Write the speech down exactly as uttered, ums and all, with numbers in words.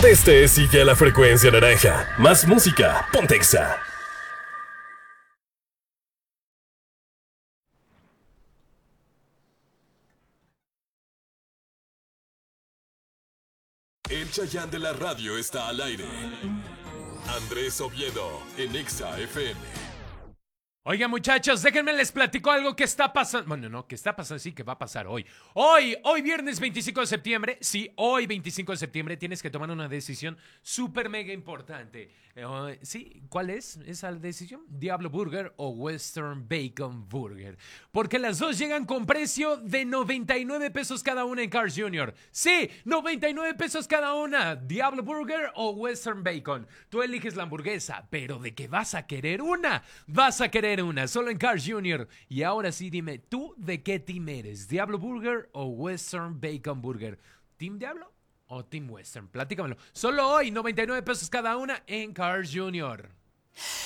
Este sigue a la frecuencia naranja. Más música, ponte Exa. El Chayán de la radio está al aire. Andrés Oviedo, en Exa F M. Oigan, muchachos, déjenme les platico algo que está pasando. Bueno, no, que está pasando, sí, que va a pasar hoy. Hoy, hoy viernes veinticinco de septiembre, sí, hoy veinticinco de septiembre tienes que tomar una decisión súper mega importante. Uh, sí, ¿cuál es esa decisión? Diablo Burger o Western Bacon Burger. Porque las dos llegan con precio de noventa y nueve pesos cada una en Carl's junior Sí, noventa y nueve pesos cada una. Diablo Burger o Western Bacon. Tú eliges la hamburguesa, pero ¿de qué vas a querer una? Vas a querer una, solo en Carl's junior Y ahora sí, dime, ¿tú de qué team eres? ¿Diablo Burger o Western Bacon Burger? ¿Team Diablo o Team Western? Platícamelo. Solo hoy, noventa y nueve pesos cada una en Carl's junior